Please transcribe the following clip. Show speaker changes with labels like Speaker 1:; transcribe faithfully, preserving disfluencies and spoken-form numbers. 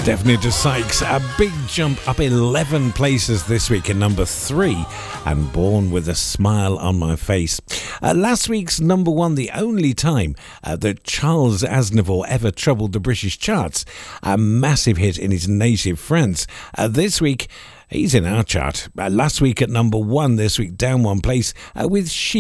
Speaker 1: Stephanie de Sykes, a big jump up eleven places this week in number three, and Born with a Smile on My Face. Uh, last week's number one, the only time uh, that Charles Aznavour ever troubled the British charts, a massive hit in his native France. Uh, this week, he's in our chart. Uh, last week at number one, this week down one place uh, with She.